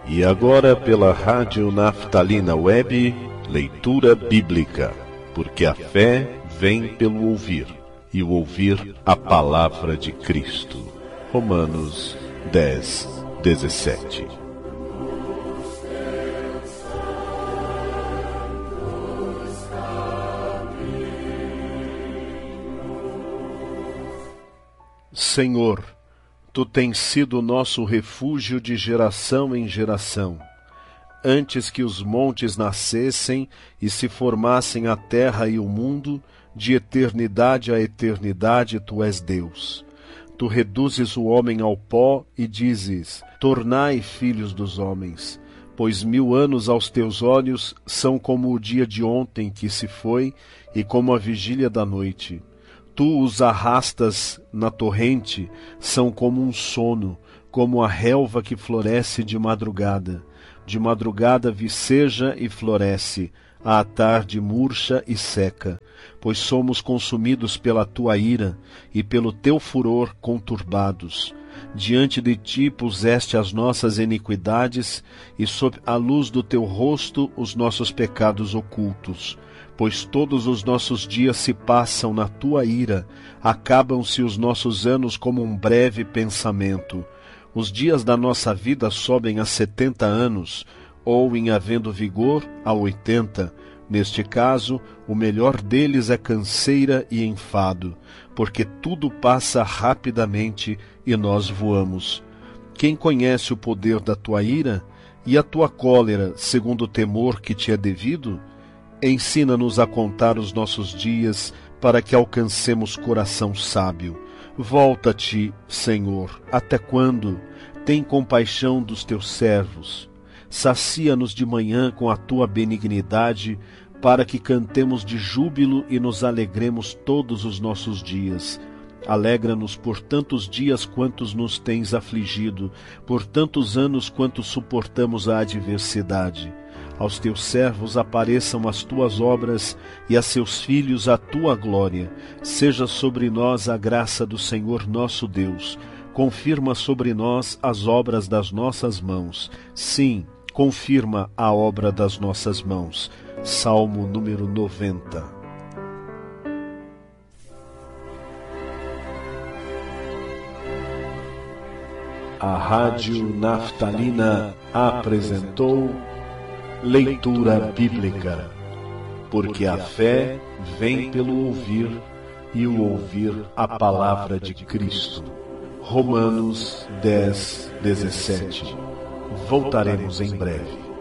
E agora pela Rádio Naftalina Web, leitura bíblica, porque a fé vem pelo ouvir, e o ouvir a palavra de Cristo. Romanos 10, 17. Senhor, Tu tens sido nosso refúgio de geração em geração. Antes que os montes nascessem e se formassem a terra e o mundo, de eternidade a eternidade Tu és Deus. Tu reduzes o homem ao pó e dizes: tornai filhos dos homens, pois 1000 anos aos Teus olhos são como o dia de ontem que se foi e como a vigília da noite. Tu os arrastas na torrente, são como um sono, como a relva que floresce de madrugada. De madrugada viceja e floresce, à tarde murcha e seca, pois somos consumidos pela Tua ira e pelo Teu furor conturbados. Diante de Ti puseste as nossas iniquidades e sob a luz do Teu rosto os nossos pecados ocultos. Pois todos os nossos dias se passam na Tua ira, acabam-se os nossos anos como um breve pensamento. Os dias da nossa vida sobem a 70 anos, ou, em havendo vigor, a 80. Neste caso, o melhor deles é canseira e enfado, porque tudo passa rapidamente e nós voamos. Quem conhece o poder da Tua ira e a Tua cólera, segundo o temor que Te é devido? Ensina-nos a contar os nossos dias, para que alcancemos coração sábio. Volta-te, Senhor, até quando? Tem compaixão dos Teus servos. Sacia-nos de manhã com a Tua benignidade, para que cantemos de júbilo e nos alegremos todos os nossos dias. Alegra-nos por tantos dias quantos nos tens afligido, por tantos anos quantos suportamos a adversidade. Aos Teus servos apareçam as Tuas obras e a seus filhos a Tua glória. Seja sobre nós a graça do Senhor nosso Deus. Confirma sobre nós as obras das nossas mãos. Sim, confirma a obra das nossas mãos. Salmo número 90. A Rádio Naftalina apresentou Leitura Bíblica, porque a fé vem pelo ouvir e o ouvir a palavra de Cristo. Romanos 10, 17. Voltaremos em breve.